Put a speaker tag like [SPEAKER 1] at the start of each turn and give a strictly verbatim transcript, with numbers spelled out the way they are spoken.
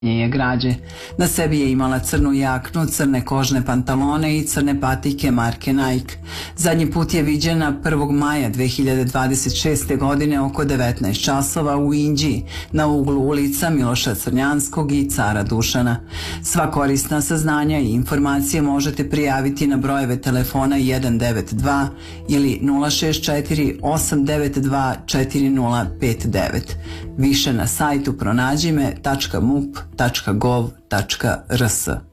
[SPEAKER 1] je građe. Na sebi je imala crnu jaknu, crne kožne pantalone i crne patike marke Nike. Zadnji put je viđena prvog maja dve hiljade dvadeset šeste. godine oko devetnaest časova u Inđiji, na uglu ulica Miloša Crnjanskog i Cara Dušana. Sva korisna saznanja i informacije možete prijaviti na brojeve telefona jedan devet dva ili nula šest četiri osam devet dva četiri nula pet devet. Više na sajtu pronađime tačka mup tačka gov tačka rs.